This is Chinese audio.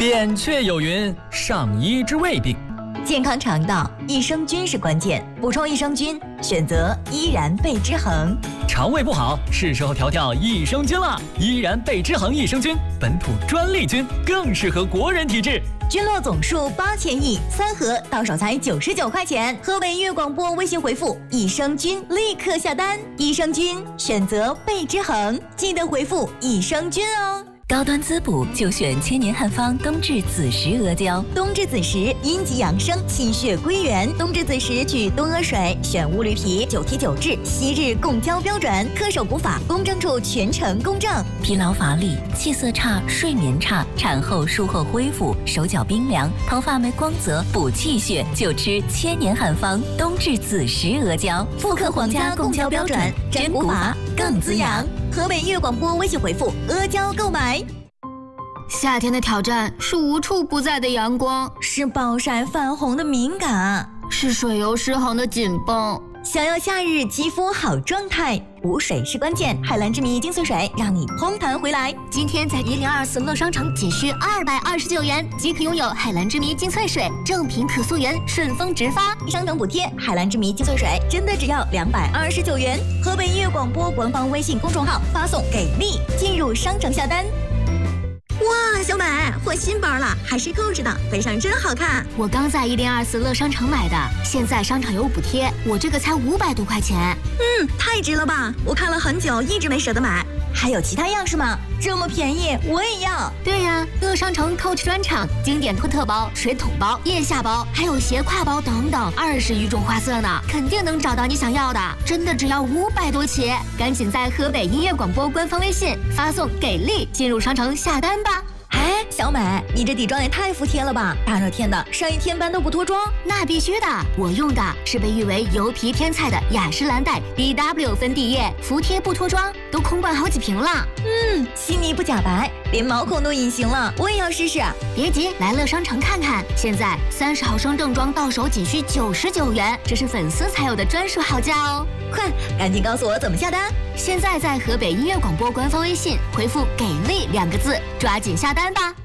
扁鹊有云：上医之未病。 健康肠道，益生菌是关键。补充益生菌，选择依然贝之恒。 肠胃不好，是时候调调益生菌了。依然贝之恒益生菌，本土专利菌，更适合国人体质。 菌落总数8000亿，3盒到手才99块钱。河北音乐广播微信回复“益生菌”立刻下单。益生菌选择贝之恒，记得回复益生菌哦。 高端滋补就选千年汉方冬至子时阿胶。 冬至子时，阴极养生，气血归元。冬至子时取冬阿水，选乌驴皮，9提9制，昔日供胶标准，恪守古法，公证处全程公证。 疲劳乏力、气色差、睡眠差，产后术后恢复，手脚冰凉，头发没光泽，补气血就吃千年汉方冬至子时阿胶， 复刻皇家供胶标准，真古法更滋养。河北音乐广播微信回复阿胶购买。 夏天的挑战是无处不在的阳光， 是暴晒泛红的敏感， 是水油失衡的紧绷。 想要夏日肌肤好状态，补水是关键。海蓝之谜精粹水让你烘弹回来。 今天在1024乐商城仅需229元即可拥有海蓝之谜精粹水，正品可溯源，顺丰直发， 商城补贴。海蓝之谜精粹水真的只要229元。河北音乐广播官方微信公众号发送给力，进入商城下单。哇，小美换新包了，还是购置的，背上真好看。 我刚在1024乐商城买的，现在商场有补贴，我这个才500多块钱。 太值了吧！我看了很久，一直没舍得买。还有其他样式吗？这么便宜，我也要。 对呀，乐商城 Coach 专场，经典托特包、水桶包、腋下包，还有斜挎包等等，20余种花色呢，肯定能找到你想要的。真的只要500多起，赶紧在河北音乐广播官方微信发送“给力”进入商城下单吧。 哎，小美，你这底妆也太服帖了吧！大热天的，上一天班都不脱妆？ 那必须的，我用的是被誉为油皮天菜的雅诗兰黛 BW 粉底液，服帖不脱妆，都空灌好几瓶了。 细腻不假白，连毛孔都隐形了，我也要试试。 别急，来乐商城看看，现在30毫升正装到手仅需99元，这是粉丝才有的专属好价哦！ 快，赶紧告诉我怎么下单！ 现在在河北音乐广播官方微信回复“给力”2个字，抓紧下单吧。